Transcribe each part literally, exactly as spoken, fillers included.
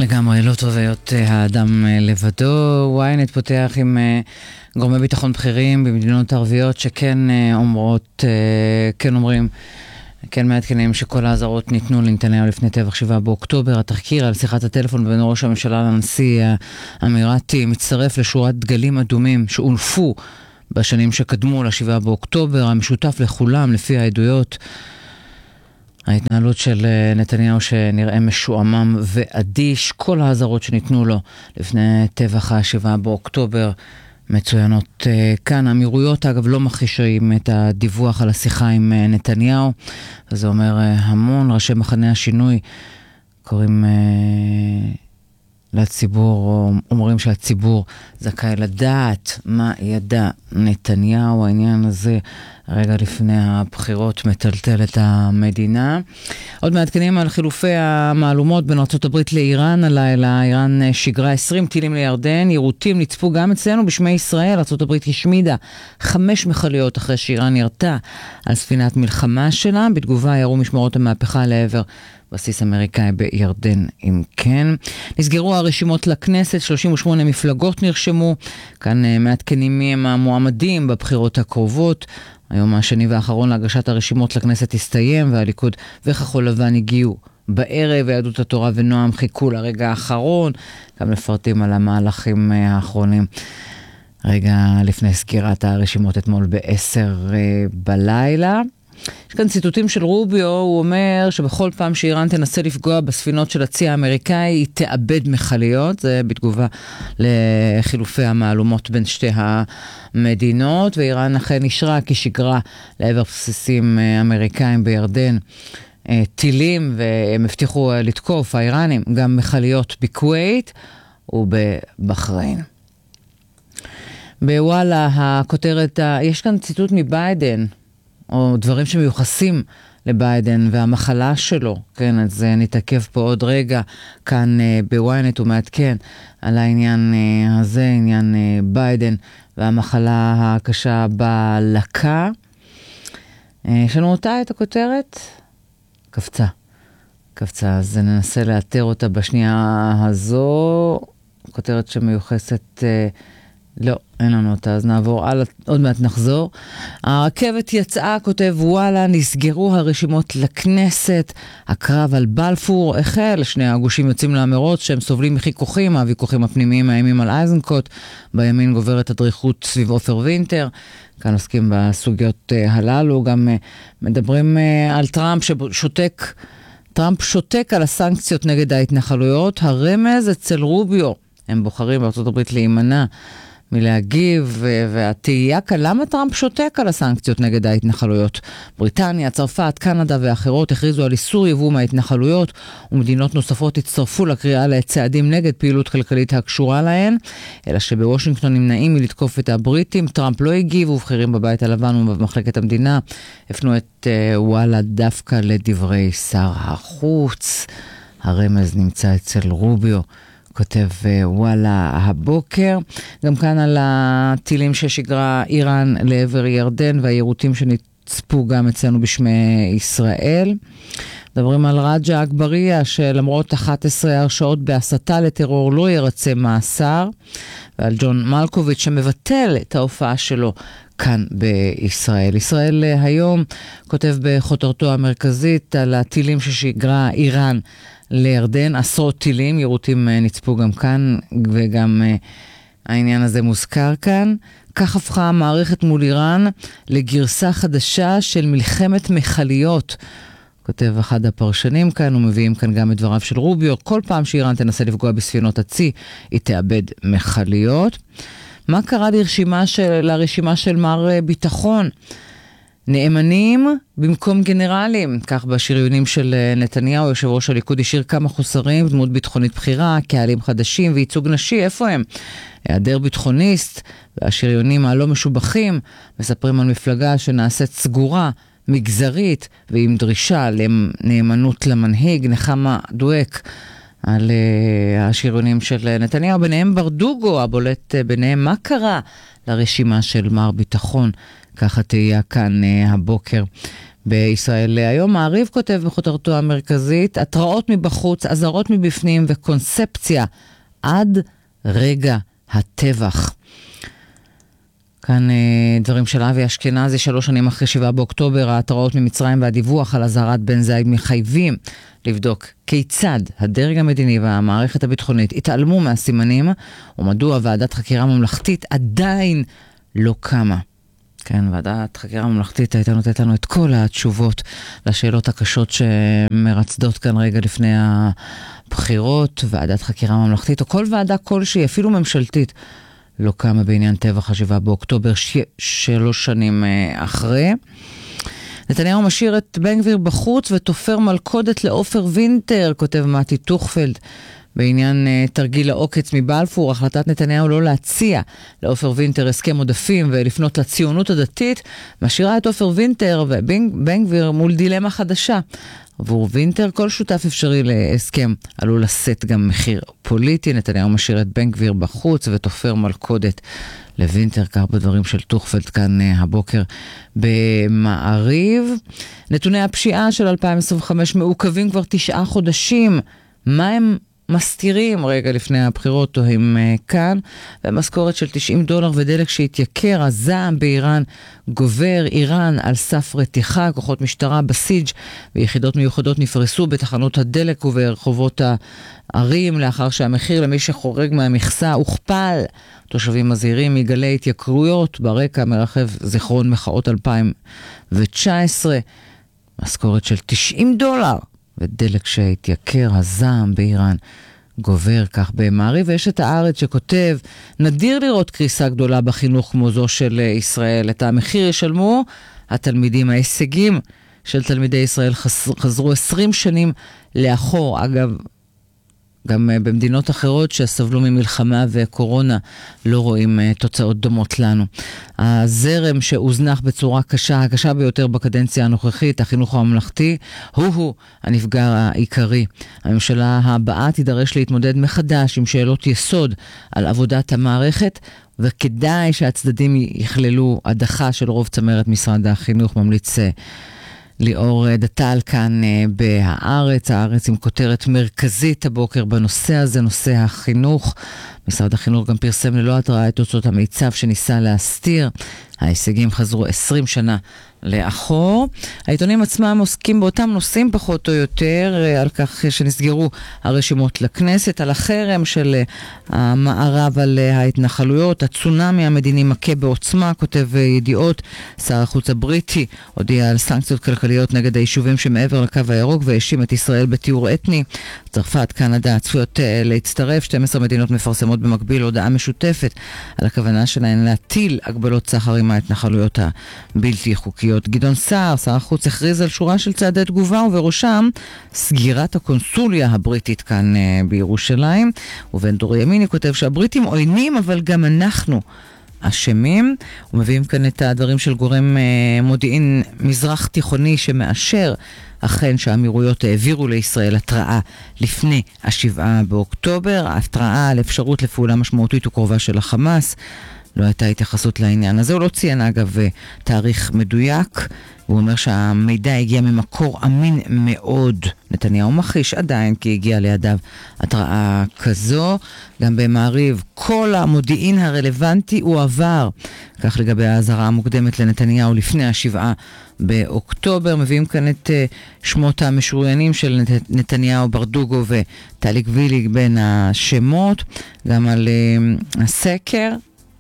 לגמרי, לא טוב להיות האדם לבדו. וויינט פותח עם גורמי ביטחון בכירים במדינות ערביות שכן אומרות, כן אומרים, כן מעדכנים שכל האזהרות ניתנו לנתניהו לפני טבח שבעה באוקטובר. התחקיר על שיחת הטלפון בין ראש הממשלה לנשיא האמירתי מצטרף לשורת דגלים אדומים שהונפו בשנים שקדמו לשבעה באוקטובר. המשותף לכולם, לפי העדויות, ההתנהלות של נתניהו שנראה משועמם ואדיש. כל האזהרות שניתנו לו לפני טבח השבעה באוקטובר מצוינות כאן. האמירויות אגב לא מכחישים את הדיווח על השיחה עם נתניהו, וזה אומר המון. ראשי מחנה השינוי קוראים לציבור, אומרים שהציבור זכאי לדעת מה ידע נתניהו. העניין הזה רגע לפני הבחירות מטלטל את המדינה. עוד מעדכנים על חילופי המעלומות בין ארצות הברית לאיראן. הלילה איראן שיגרה עשרים טילים לירדן, יירוטים נצפו גם אצלנו בשמי ישראל. ארצות הברית השמידה חמש מכליות אחרי שאיראן ירתה על ספינת מלחמה שלה. בתגובה ירו משמרות המהפכה לעבר בסיס אמריקאי בירדן. אם כן, נסגרו הרשימות לכנסת, שלושים ושמונה מפלגות נרשמו. כאן מעדכנים מי הם המועמדים בבחירות הקרובות. היום השני והאחרון להגשת הרשימות לכנסת הסתיים, והליכוד וכחול לבן הגיעו בערב, ויהדות התורה ונועם חיכו לרגע האחרון. גם לפרטים על המהלכים האחרונים רגע לפני סגירת הרשימות אתמול בעשר בלילה. יש כאן ציטוטים של רוביו. הוא אומר שבכל פעם שאיראן תנסה לפגוע בספינות של הצי האמריקאי היא תאבד מכליות. זה בתגובה לחילופי המעלומות בין שתי המדינות. ואיראן אכן אישרה כי שיגרה לעבר בסיסים אמריקאים בירדן טילים, והם הבטיחו לתקוף האיראנים גם מכליות בכווית ובבחריין. בוואלה הכותרת, יש כאן ציטוט מביידן או דברים שמיוחסים לביידן והמחלה שלו. כן, אז נתעכב פה עוד רגע. כאן בוויינט הוא מעדכן על העניין הזה, עניין ביידן והמחלה הקשה בלקה. יש לנו אותה, את הכותרת? קפצה. קפצה, אז ננסה לאתר אותה בשנייה הזו. כותרת שמיוחסת... לא, אין לנו אותה, אז נעבור על, עוד מעט נחזור. הרכבת יצאה, כותב וואלה, נסגרו הרשימות לכנסת, הקרב על בלפור החל, שני הגושים יוצאים לאמירות שהם סובלים מחיכוכים, הוויכוחים הפנימיים מאיימים על אייזנקוט, בימין גוברת הדריכות סביב אופר וינטר. כאן עוסקים בסוגיות הללו, גם מדברים על טראמפ ששותק, טראמפ שותק על הסנקציות נגד ההתנחלויות. הרמז אצל רוביו, הם בוחרים בארצות הברית להימנע מלהגיב, והתהייה כאן, למה טראמפ שותק על הסנקציות נגד ההתנחלויות? בריטניה, צרפת, קנדה ואחרות הכריזו על איסור יבוא מההתנחלויות, ומדינות נוספות הצטרפו לקריאה לצעדים נגד פעילות כלכלית הקשורה להן, אלא שבוושינגטון נמנעים מלתקוף את הבריטים. טראמפ לא הגיב, ובכירים בבית הלבן ובמחלקת המדינה הפנו את uh, וואלה דווקא לדברי שר החוץ. הרמז נמצא אצל רוביו, כותב וואלה הבוקר. גם כאן על הטילים ששיגרה איראן לעבר ירדן והיירוטים שנצפו גם אצלנו בשמי ישראל. מדברים על רג'ה אגבריה שלמרות אחת עשרה הרשעות בהסתה לטרור לא ירצה מאסר, ועל ג'ון מלקוביץ' שמבטל את ההופעה שלו כאן בישראל. ישראל היום כותב בחותרתו המרכזית על הטילים ששיגרה איראן לירדן, עשרות טילים, יירוטים נצפו גם כאן, וגם העניין הזה מוזכר כאן. כך הפכה המערכת מול איראן לגרסה חדשה של מלחמת מכליות, כותב אחד הפרשנים כאן, ומביאים כאן גם את דבריו של רוביו. כל פעם שאיראן תנסה לפגוע בספינות הצי, היא תאבד מכליות. מה קרה לרשימה של, לרשימה של מר ביטחון? נאמנים במקום גנרלים, כך בשריונים של נתניהו. יושב ראש הליכוד השאיר כמה חוסרים, דמות ביטחונית בחירה, קהלים חדשים וייצוג נשי. איפה הם? היעדר ביטחוניסט והשריונים הלא משובחים מספרים על מפלגה שנעשית סגורה, מגזרית, ועם דרישה לנאמנות למנהיג. נחמה דואק על uh, השריונים של נתניהו, ביניהם ברדוגו הבולט uh, ביניהם. מה קרה לרשימה של מר ביטחון? ככה תהיה כאן uh, הבוקר בישראל היום. מעריב כותב בכותרתו המרכזית, התראות מבחוץ, אזהרות מבפנים וקונספציה עד רגע הטבח. כאן דברים של אבי אשכנזי, שלוש שנים אחרי שבעה באוקטובר, ההתראות ממצרים והדיווח על אזהרת בן זייד מחייבים לבדוק כיצד הדרג המדיני והמערכת הביטחונית התעלמו מהסימנים, ומדוע ועדת חקירה ממלכתית עדיין לא קמה. כן, ועדת חקירה ממלכתית הייתה נותנת לנו את כל התשובות לשאלות הקשות שמרצדות כאן רגע לפני הבחירות. ועדת חקירה ממלכתית, או כל ועדה כלשהי, אפילו ממשלתית, לא קמה בעניין טבח השבעה באוקטובר, ש... שלוש שנים אחרי. נתניהו משאיר את בן גביר בחוץ ותופר מלכודת לאופר וינטר, כותב מתי טוכפלד, בעניין uh, תרגיל העוקץ מבלפור. החלטת נתניהו לא להציע לאופר וינטר הסכם עודפים ולפנות לציונות הדתית, משאירה את אופר וינטר ובן גביר מול דילמה חדשה. עבור וינטר כל שותף אפשרי להסכם עלול לשאת גם מחיר פוליטי. נתניהו משאיר את בן גביר בחוץ ותופר מלכודת לוינטר, כך בדברים של טוכפלד כאן הבוקר במעריב. נתוני הפשיעה של אלפיים עשרים וחמש מעוכבים כבר תשעה חודשים. מה הם מסתירים רגע לפני הבחירות, או הם uh, כאן? ומשכורת של תשעים דולר ודלק שהתייקר, הזעם באיראן גובר, איראן על סף רתיחה, כוחות משטרה בסיג' ויחידות מיוחדות נפרסו בתחנות הדלק וברחובות הערים, לאחר שהמחיר למי שחורג מהמכסה הוכפל. תושבים מזהירים מגלי התייקרויות, ברקע מרחב זיכרון מחאות אלפיים תשע עשרה, משכורת של תשעים דולר. ודלק שהתייקר, הזעם באיראן גובר, כך במעריב. ויש את הארץ שכותב, נדיר לראות קריסה גדולה בחינוך כמו זו של ישראל. את המחיר ישלמו התלמידים. ההישגים של תלמידי ישראל חזרו עשרים שנים לאחור. אגב, גם במדינות אחרות שסבלו ממלחמה וקורונה לא רואים תוצאות דומות לנו. הזרם שהוזנח בצורה קשה, הקשה ביותר בקדנציה הנוכחית, החינוך הממלכתי, הוא-הוא הנפגע העיקרי. הממשלה הבאה תידרש להתמודד מחדש עם שאלות יסוד על עבודת המערכת, וכדאי שהצדדים יכללו הדחה של רוב צמרת משרד החינוך, ממליץ ליאור דטל כאן בהארץ, הארץ עם כותרת מרכזית הבוקר בנושא הזה, נושא החינוך. משרד החינוך גם פרסם ללא התראה את תוצאות המיצב שניסה להסתיר. ההישגים חזרו עשרים שנה לאחור. העיתונים עצמם עוסקים באותם נושאים פחות או יותר, על כך שנסגרו הרשימות לכנסת, על החרם של המערב על ההתנחלויות, הצונמי המדיני מכה בעוצמה, כותב ידיעות. שר החוץ הבריטי הודיע על סנקציות כלכליות נגד היישובים שמעבר לקו הירוק והאשים את ישראל בתיאור אתני. צרפת, קנדה צפויות להצטרף, שתים עשרה מדינות מפרסמות במקביל הודעה משותפת על הכוונה שלהן להטיל הגבלות סחר עם ההתנחלויות הבלתי חוקיות. גדעון סער, שר החוץ, הכריז על שורה של צעדי תגובה, ובראשם סגירת הקונסוליה הבריטית כאן בירושלים. ובן דור ימיני כותב שהבריטים עוינים, אבל גם אנחנו אשמים. ומביאים כאן את הדברים של גורם מודיעין מזרח תיכוני שמאשר אכן שהאמירויות העבירו לישראל התראה לפני השבעה באוקטובר, התראה על אפשרות לפעולה משמעותית וקרובה של החמאס. לא הייתה התייחסות לעניין הזה. הוא לא ציין אגב תאריך מדויק, הוא אומר שהמידע הגיע ממקור אמין מאוד. נתניהו מכחיש עדיין כי הגיע לידיו התראה כזו. גם במעריב, כל המודיעין הרלוונטי הוא עבר. כך לגבי ההזהרה המוקדמת לנתניהו לפני השבעה באוקטובר. מביאים כאן את שמות המשוריינים של נתניהו, ברדוגו וטלי גבילי בין השמות. גם על הסקר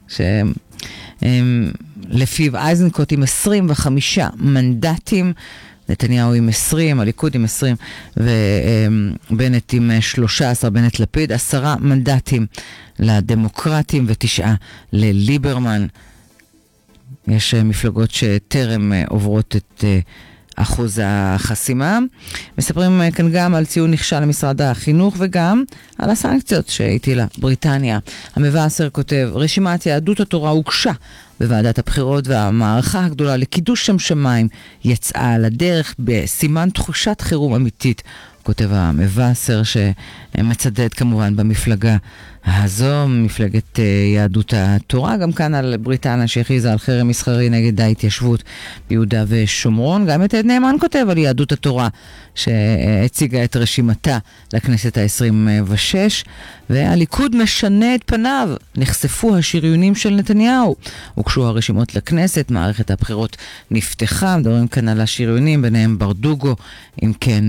שלפיו איזנקוט עם עשרים וחמישה מנדטים, נתניהו עם עשרים, הליכוד עם עשרים ובנט עם שלושה עשר, בנט לפיד, עשרה מנדטים לדמוקרטים ותשעה לליברמן. יש מפלגות שטרם עוברות את אחוז החסימה. מספרים כאן גם על ציון נכשל למשרד החינוך וגם על הסנקציות שהטילה בריטניה. המבשר כותב, רשימת יהדות התורה הוגשה בוועדת הבחירות והמערכה הגדולה לקידוש שם שמיים יצאה על הדרך בסימן תחושת חירום אמיתית, כותב המבשר שמצדד כמובן במפלגה הזו, מפלגת יהדות התורה, גם כאן על בריטניה שהכריזה על חרם מסחרי נגד ההתיישבות ביהודה ושומרון. גם יתד נאמן כותב על יהדות התורה שהציגה את רשימתה לכנסת ה-עשרים ושש, והליכוד משנה את פניו. נחשפו השריונים של נתניהו, הוגשו הרשימות לכנסת, מערכת הבחירות נפתחה, מדברים כאן על השריונים, ביניהם ברדוגו, אם כן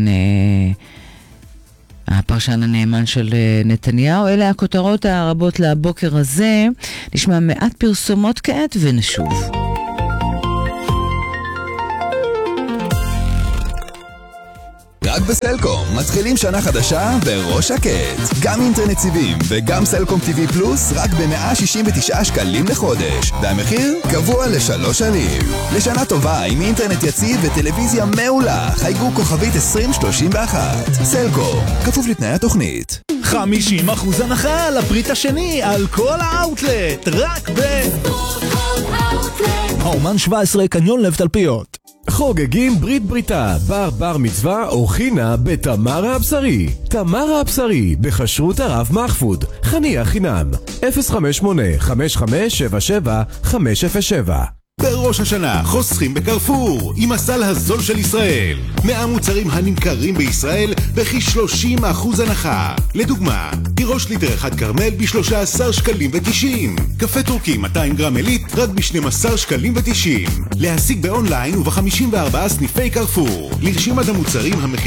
הפרשן הנאמן של נתניהו. אלה הכותרות הרבות לבוקר הזה. נשמע מעט פרסומות כעת ונשוב. רק בסלקום מתחילים שנה חדשה בראש שקט. גם אינטרנט סיבים וגם סלקום טיווי פלוס רק ב-מאה שישים ותשעה שקלים לחודש. והמחיר קבוע לשלוש שנים. לשנה טובה עם אינטרנט יציב וטלוויזיה מעולה. חייגו כוכבית עשרים שלושים ואחת. סלקום, כפוף לתנאי התוכנית. חמישים אחוז הנחה על הפריט השני על כל האוטלט. רק ב... האומן שבע עשרה קניון לב תלפיות. חוגגים ברית בריתה, בר בר מצווה או חינה בתמרה הבשרי. תמרה הבשרי, בכשרות הרב מחפוד. חניה חינם. אפס חמש שמונה חמש חמש שבע שבע חמש אפס שבע. בראש השנה חוסכים בקרפור עם הסל הזול של ישראל. מאה מוצרים הנמכרים בישראל בכ-שלושים אחוז הנחה. לדוגמה, תירוש ליטר אחד קרמל ב-שלושה עשר שקלים ותשעים. קפה טורקי מאתיים גרם עילית רק ב-שנים עשר שקלים ותשעים. להשיג באונליין וב-חמישים וארבעה סניפי קרפור. לרשימת המוצרים המחירים